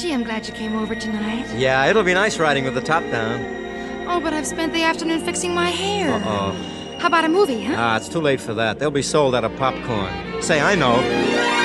Gee, I'm glad you came over tonight. Yeah, it'll be nice riding with the top down. Oh, but I've spent the afternoon fixing my hair. Uh-oh. How about a movie, huh? It's too late for that. They'll be sold out of popcorn. Say, I know.